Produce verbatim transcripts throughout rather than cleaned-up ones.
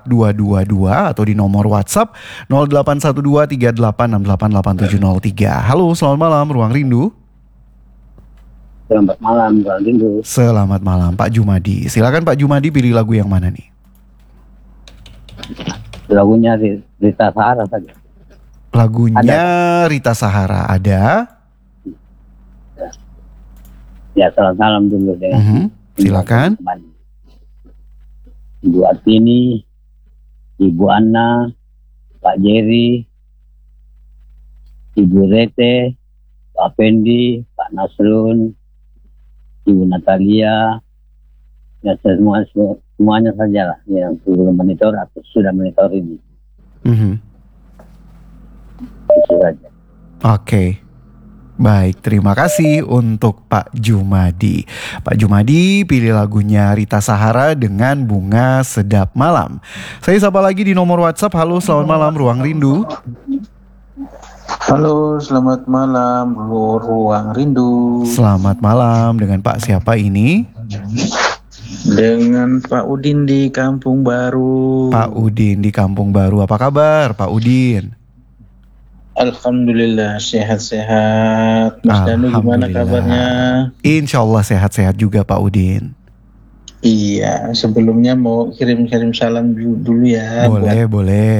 empat dua dua dua atau di nomor WhatsApp nol delapan satu dua tiga delapan enam delapan delapan tujuh nol tiga. Halo, selamat malam Ruang Rindu. Selamat malam, Bang Rindu. Selamat malam, Pak Jumadi. Silakan Pak Jumadi, pilih lagu yang mana nih? Lagunya Rita Sahara saja. Lagunya Ada. Rita Sahara ada. Ya, selamat malam dulu dengan Mhm, silakan. Ibu Artini, Ibu Anna, Pak Jerry, Ibu Rete, Pak Fendi, Pak Nasrun, Ibu Natalia, ya semua semuanya saja lah yang belum monitor atau sudah monitor ini. Mhm. Itu saja. Oke. Baik, terima kasih untuk Pak Jumadi. Pak Jumadi pilih lagunya Rita Sahara dengan Bunga Sedap Malam. Saya sapa lagi di nomor WhatsApp. Halo, selamat malam Ruang Rindu. Halo, selamat malam Ruang Rindu. Selamat malam, dengan Pak siapa ini? Dengan Pak Udin di Kampung Baru. Pak Udin di Kampung Baru. Apa kabar Pak Udin? Alhamdulillah sehat-sehat. Mas Danu gimana kabarnya? Insya Allah sehat-sehat juga Pak Udin. Iya, sebelumnya mau kirim-kirim salam dulu ya. Boleh, buat, boleh.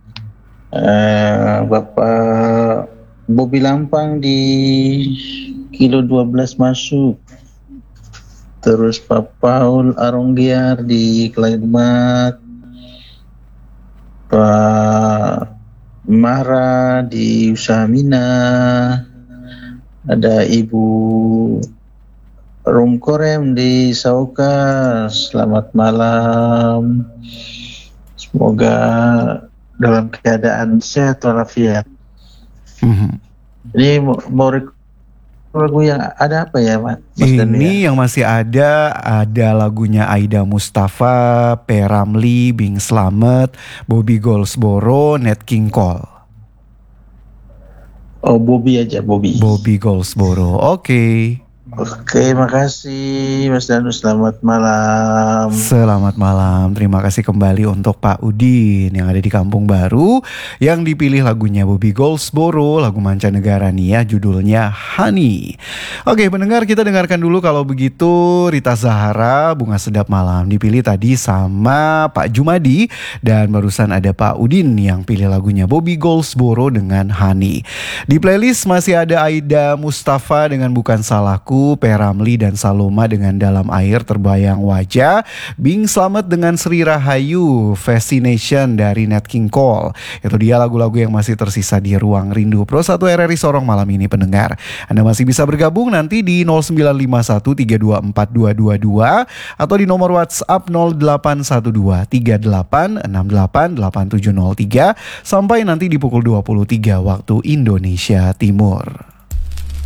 Uh, Bapak Bobi Lampang di kilo dua belas masuk. Terus Pak Paul Aronggiar di Kelairmat. Pak Mara di Usamina, ada Ibu Rumkorem di Sauka. Selamat malam, semoga dalam keadaan sehat walafiat. Mm-hmm. Ini mau, mau lagu yang ada apa ya, Mas? Ini yang masih ada, ada lagunya Aida Mustafa, P. Ramli, Bing Slamet, Bobby Goldsboro, Nat King Cole. Oh, Bobby aja, Bobby. Bobby Goldsboro, oke. Okay. Oke, makasih Mas Danu, selamat malam. Selamat malam, terima kasih kembali untuk Pak Udin yang ada di Kampung Baru, yang dipilih lagunya Bobby Goldsboro, lagu mancanegara nih ya, judulnya Honey. Oke pendengar, kita dengarkan dulu kalau begitu Rita Sahara, Bunga Sedap Malam, dipilih tadi sama Pak Jumadi, dan barusan ada Pak Udin yang pilih lagunya Bobby Goldsboro dengan Honey. Di playlist masih ada Aida Mustafa dengan Bukan Salahku, P. Ramli dan Saloma dengan Dalam Air Terbayang Wajah, Bing Slamet dengan Sri Rahayu, Fascination dari Nat King Cole. Itu dia lagu-lagu yang masih tersisa di Ruang Rindu Pro satu R R I Sorong malam ini pendengar. Anda masih bisa bergabung nanti di nol sembilan lima satu tiga dua empat dua dua dua atau di nomor WhatsApp nol delapan satu dua tiga delapan enam delapan delapan tujuh nol tiga sampai nanti di pukul dua puluh tiga waktu Indonesia Timur.